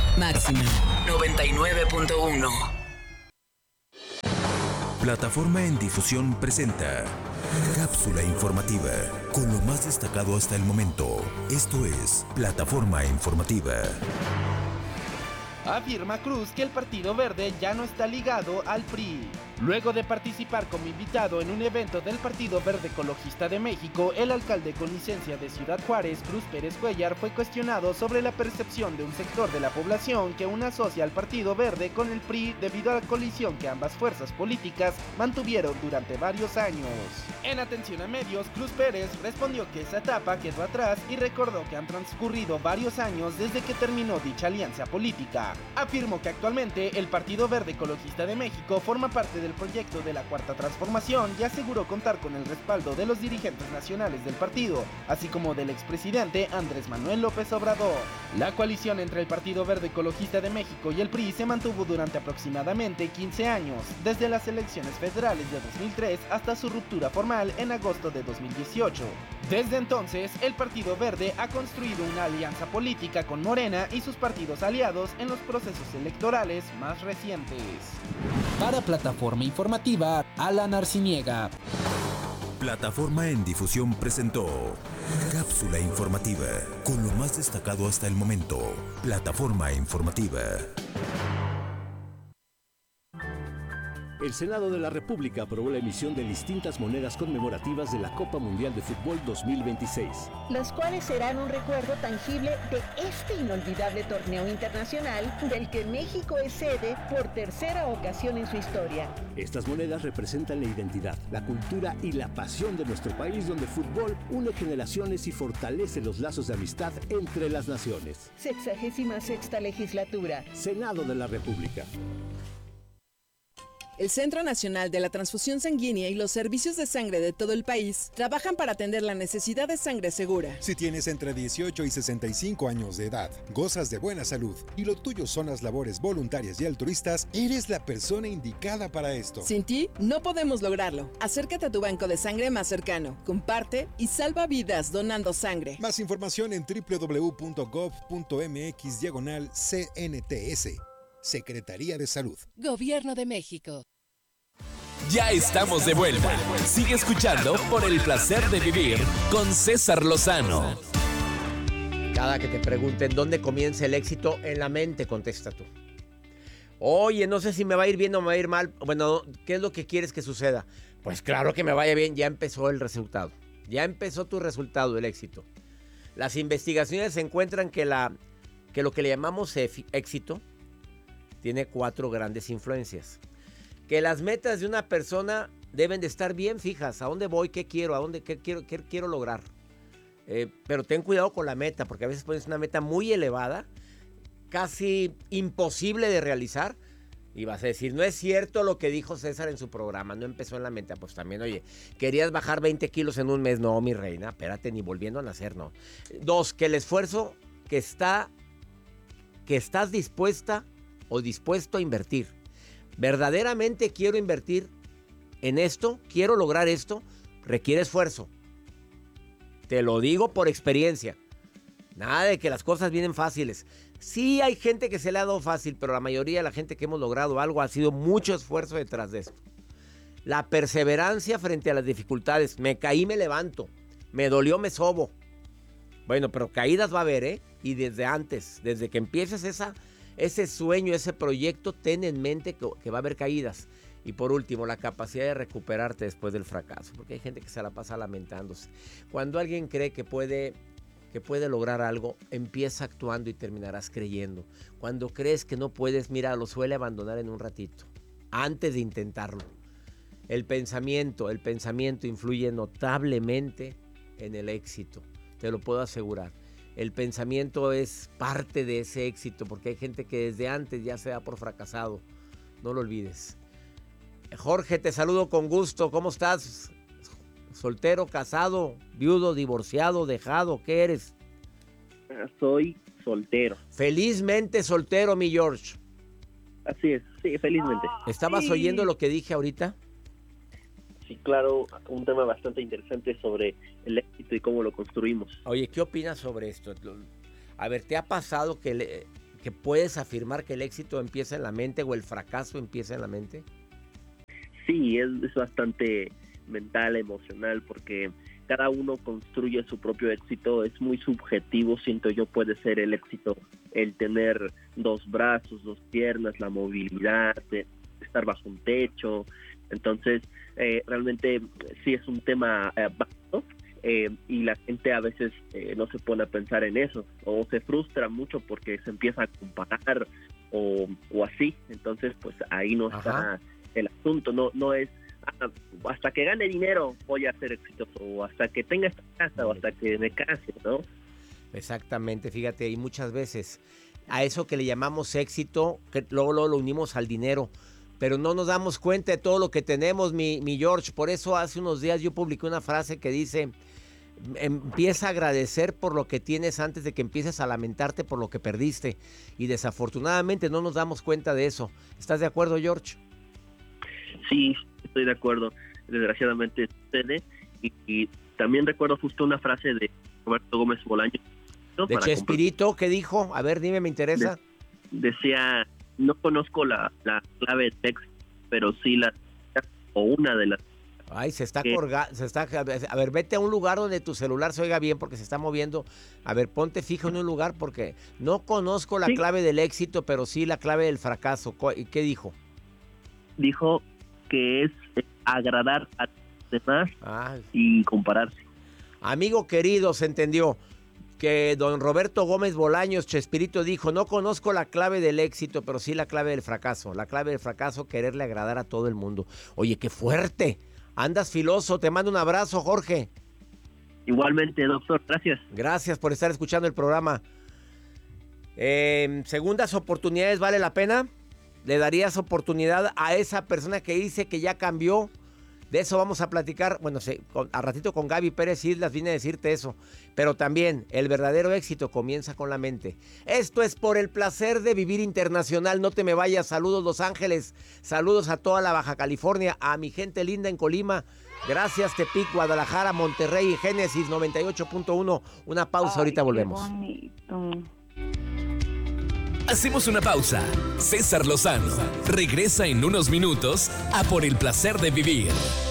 Máxima 99.1. Plataforma en Difusión presenta Cápsula Informativa, con lo más destacado hasta el momento. Esto es Plataforma Informativa. Afirma Cruz que el Partido Verde ya no está ligado al PRI. Luego de participar como invitado en un evento del Partido Verde Ecologista de México, el alcalde con licencia de Ciudad Juárez, Cruz Pérez Cuellar, fue cuestionado sobre la percepción de un sector de la población que aún asocia al Partido Verde con el PRI debido a la colisión que ambas fuerzas políticas mantuvieron durante varios años. En atención a medios, Cruz Pérez respondió que esa etapa quedó atrás y recordó que han transcurrido varios años desde que terminó dicha alianza política. Afirmó que actualmente el Partido Verde Ecologista de México forma parte del proyecto de la Cuarta Transformación y aseguró contar con el respaldo de los dirigentes nacionales del partido, así como del expresidente Andrés Manuel López Obrador. La coalición entre el Partido Verde Ecologista de México y el PRI se mantuvo durante aproximadamente 15 años, desde las elecciones federales de 2003 hasta su ruptura formal en agosto de 2018. Desde entonces, el Partido Verde ha construido una alianza política con Morena y sus partidos aliados en los procesos electorales más recientes. Para Plataforma Informativa, Alan Arciniega. Plataforma en Difusión presentó Cápsula Informativa, con lo más destacado hasta el momento. Plataforma Informativa. El Senado de la República aprobó la emisión de distintas monedas conmemorativas de la Copa Mundial de Fútbol 2026. Las cuales serán un recuerdo tangible de este inolvidable torneo internacional del que México es sede por tercera ocasión en su historia. Estas monedas representan la identidad, la cultura y la pasión de nuestro país, donde el fútbol une generaciones y fortalece los lazos de amistad entre las naciones. 66ª legislatura. Senado de la República. El Centro Nacional de la Transfusión Sanguínea y los servicios de sangre de todo el país trabajan para atender la necesidad de sangre segura. Si tienes entre 18 y 65 años de edad, gozas de buena salud y lo tuyo son las labores voluntarias y altruistas, eres la persona indicada para esto. Sin ti, no podemos lograrlo. Acércate a tu banco de sangre más cercano, comparte y salva vidas donando sangre. Más información en www.gov.mx/CNTS. Secretaría de Salud. Gobierno de México. Ya estamos de vuelta. Sigue escuchando Por el Placer de Vivir con César Lozano. Cada que te pregunten dónde comienza el éxito, en la mente, contesta tú. Oye, no sé si me va a ir bien o me va a ir mal. Bueno, ¿qué es lo que quieres que suceda? Pues claro que me vaya bien. Ya empezó el resultado. Ya empezó tu resultado, el éxito. Las investigaciones encuentran que lo que le llamamos éxito tiene 4 grandes influencias. Que las metas de una persona deben de estar bien fijas. ¿A dónde voy? ¿Qué quiero? ¿Qué quiero lograr? Pero ten cuidado con la meta, porque a veces pones una meta muy elevada, casi imposible de realizar, y vas a decir, no es cierto lo que dijo César en su programa, no empezó en la meta. Pues también, oye, querías bajar 20 kilos en un mes. No, mi reina, espérate, ni volviendo a nacer, no. 2, que el esfuerzo que estás dispuesta o dispuesto a invertir. Verdaderamente quiero invertir en esto, quiero lograr esto, requiere esfuerzo. Te lo digo por experiencia. Nada de que las cosas vienen fáciles. Sí hay gente que se le ha dado fácil, pero la mayoría de la gente que hemos logrado algo ha sido mucho esfuerzo detrás de esto. La perseverancia frente a las dificultades. Me caí, me levanto. Me dolió, me sobo. Bueno, pero caídas va a haber, ¿eh? Y desde antes, desde que empieces ese sueño, ese proyecto, ten en mente que va a haber caídas. Y por último, la capacidad de recuperarte después del fracaso. Porque hay gente que se la pasa lamentándose. Cuando alguien cree que puede lograr algo, empieza actuando y terminarás creyendo. Cuando crees que no puedes, mira, lo suele abandonar en un ratito, antes de intentarlo. El pensamiento influye notablemente en el éxito. Te lo puedo asegurar. El pensamiento es parte de ese éxito, porque hay gente que desde antes ya se da por fracasado. No lo olvides. Jorge, te saludo con gusto. ¿Cómo estás? ¿Soltero, casado, viudo, divorciado, dejado? ¿Qué eres? Soy soltero. Felizmente soltero, mi George. Así es, sí, felizmente. ¿Estabas oyendo lo que dije ahorita? Sí, claro, un tema bastante interesante sobre el éxito y cómo lo construimos. Oye, ¿qué opinas sobre esto? A ver, ¿te ha pasado que que puedes afirmar que el éxito empieza en la mente o el fracaso empieza en la mente? Sí, es bastante mental, emocional, porque cada uno construye su propio éxito. Es muy subjetivo, siento yo. Puede ser el éxito el tener 2 brazos, 2 piernas, la movilidad, de estar bajo un techo. Entonces, realmente sí es un tema vasto, y la gente a veces no se pone a pensar en eso, o se frustra mucho porque se empieza a comparar o así. Entonces, pues ahí no está el asunto. No es hasta que gane dinero voy a ser exitoso, o hasta que tenga esta casa, o hasta que me case, ¿no? Exactamente, fíjate, y muchas veces a eso que le llamamos éxito, que luego lo unimos al dinero, pero no nos damos cuenta de todo lo que tenemos, mi George. Por eso hace unos días yo publiqué una frase que dice: empieza a agradecer por lo que tienes antes de que empieces a lamentarte por lo que perdiste. Y desafortunadamente no nos damos cuenta de eso. ¿Estás de acuerdo, George? Sí, estoy de acuerdo. Desgraciadamente sucede. Y también recuerdo justo una frase de Roberto Gómez Bolaños. ¿De Chespirito? ¿Qué dijo? A ver, dime, me interesa. Decía: no conozco la clave de texto, pero sí o una de las. Ay, se está colgando, a ver, vete a un lugar donde tu celular se oiga bien porque se está moviendo. A ver, ponte fijo en un lugar porque no conozco la clave del éxito, pero sí la clave del fracaso. ¿Y qué dijo? Dijo que es agradar a los demás y compararse. Amigo querido, se entendió que don Roberto Gómez Bolaños, Chespirito, dijo: no conozco la clave del éxito, pero sí la clave del fracaso. La clave del fracaso, quererle agradar a todo el mundo. Oye, qué fuerte. Andas filoso. Te mando un abrazo, Jorge. Igualmente, doctor. Gracias. Gracias por estar escuchando el programa. ¿Segundas oportunidades vale la pena? ¿Le darías oportunidad a esa persona que dice que ya cambió? De eso vamos a platicar. Bueno, a ratito con Gaby Pérez Islas vine a decirte eso. Pero también el verdadero éxito comienza con la mente. Esto es Por el Placer de Vivir Internacional. No te me vayas. Saludos Los Ángeles. Saludos a toda la Baja California. A mi gente linda en Colima. Gracias Tepic, Guadalajara, Monterrey y Génesis 98.1. Una pausa, ahorita volvemos. Hacemos una pausa. César Lozano regresa en unos minutos a Por el Placer de Vivir.